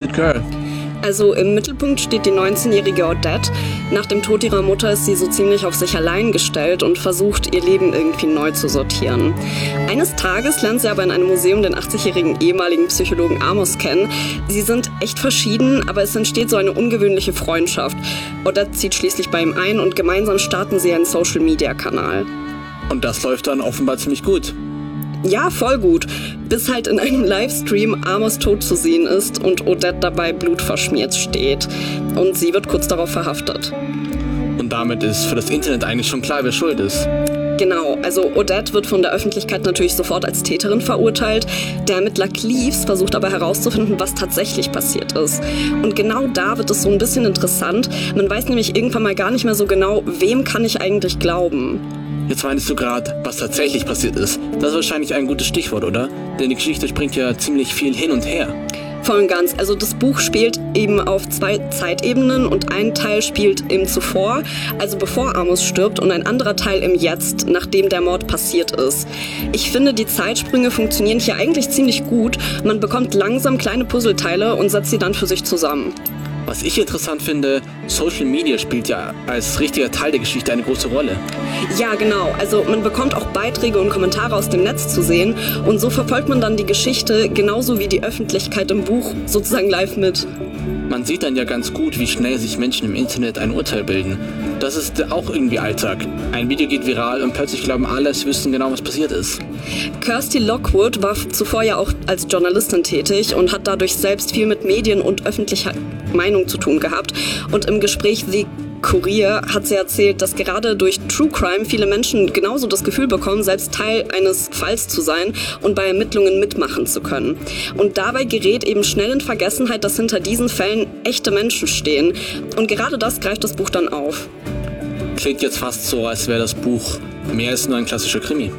Okay. Also im Mittelpunkt steht die 19-jährige Odette. Nach dem Tod ihrer Mutter ist sie so ziemlich auf sich allein gestellt und versucht, ihr Leben irgendwie neu zu sortieren. Eines Tages lernt sie aber in einem Museum den 80-jährigen ehemaligen Psychologen Amos kennen. Sie sind echt verschieden, aber es entsteht so eine ungewöhnliche Freundschaft. Odette zieht schließlich bei ihm ein und gemeinsam starten sie einen Social-Media-Kanal. Und das läuft dann offenbar ziemlich gut. Ja, voll gut. Bis halt in einem Livestream Amos tot zu sehen ist und Odette dabei blutverschmiert steht. Und sie wird kurz darauf verhaftet. Und damit ist für das Internet eigentlich schon klar, wer schuld ist. Genau, also Odette wird von der Öffentlichkeit natürlich sofort als Täterin verurteilt. Der Ermittler Cleaves versucht aber herauszufinden, was tatsächlich passiert ist. Und genau da wird es so ein bisschen interessant. Man weiß nämlich irgendwann mal gar nicht mehr so genau, wem kann ich eigentlich glauben. Jetzt meinst du gerade, was tatsächlich passiert ist. Das ist wahrscheinlich ein gutes Stichwort, oder? Denn die Geschichte springt ja ziemlich viel hin und her. Voll und ganz. Also das Buch spielt eben auf 2 Zeitebenen und ein Teil spielt im Zuvor, also bevor Amos stirbt, und ein anderer Teil im Jetzt, nachdem der Mord passiert ist. Ich finde, die Zeitsprünge funktionieren hier eigentlich ziemlich gut. Man bekommt langsam kleine Puzzleteile und setzt sie dann für sich zusammen. Was ich interessant finde, Social Media spielt ja als richtiger Teil der Geschichte eine große Rolle. Ja, genau. Also man bekommt auch Beiträge und Kommentare aus dem Netz zu sehen und so verfolgt man dann die Geschichte genauso wie die Öffentlichkeit im Buch sozusagen live mit. Man sieht dann ja ganz gut, wie schnell sich Menschen im Internet ein Urteil bilden. Das ist auch irgendwie Alltag. Ein Video geht viral und plötzlich glauben alle, sie wüssten genau, was passiert ist. Kirsty Lockwood war zuvor ja auch als Journalistin tätig und hat dadurch selbst viel mit Medien und öffentlicher Meinung zu tun gehabt. Und im Gespräch The Kurier hat sie erzählt, dass gerade durch True Crime viele Menschen genauso das Gefühl bekommen, selbst Teil eines Falls zu sein und bei Ermittlungen mitmachen zu können. Und dabei gerät eben schnell in Vergessenheit, dass hinter diesen Fällen echte Menschen stehen. Und gerade das greift das Buch dann auf. Klingt jetzt fast so, als wäre das Buch mehr als nur ein klassischer Krimi.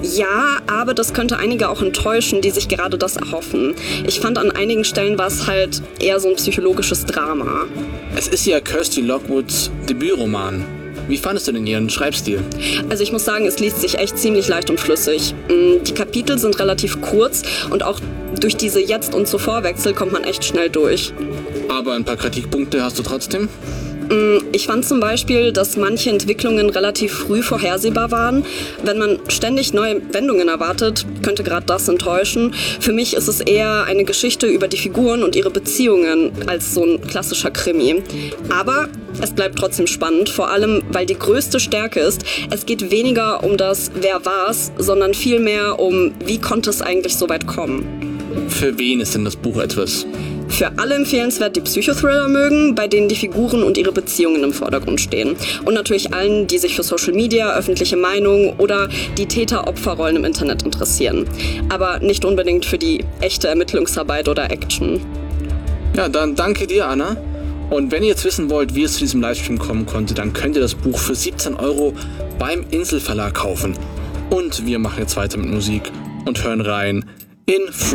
Ja, aber das könnte einige auch enttäuschen, die sich gerade das erhoffen. Ich fand, an einigen Stellen war es halt eher so ein psychologisches Drama. Es ist ja Kirsty Lockwoods Debütroman. Wie fandest du denn ihren Schreibstil? Also ich muss sagen, es liest sich echt ziemlich leicht und flüssig. Die Kapitel sind relativ kurz und auch durch diese Jetzt- und Zuvorwechsel kommt man echt schnell durch. Aber ein paar Kritikpunkte hast du trotzdem? Ich fand zum Beispiel, dass manche Entwicklungen relativ früh vorhersehbar waren. Wenn man ständig neue Wendungen erwartet, könnte gerade das enttäuschen. Für mich ist es eher eine Geschichte über die Figuren und ihre Beziehungen als so ein klassischer Krimi. Aber es bleibt trotzdem spannend, vor allem, weil die größte Stärke ist, es geht weniger um das Wer war's, sondern vielmehr um wie konnte es eigentlich so weit kommen. Für wen ist denn das Buch etwas? Für alle empfehlenswert, die Psychothriller mögen, bei denen die Figuren und ihre Beziehungen im Vordergrund stehen. Und natürlich allen, die sich für Social Media, öffentliche Meinung oder die Täter-Opfer-Rollen im Internet interessieren. Aber nicht unbedingt für die echte Ermittlungsarbeit oder Action. Ja, dann danke dir, Anna. Und wenn ihr jetzt wissen wollt, wie es zu diesem Livestream kommen konnte, dann könnt ihr das Buch für 17 € beim Insel Verlag kaufen. Und wir machen jetzt weiter mit Musik und hören rein in Free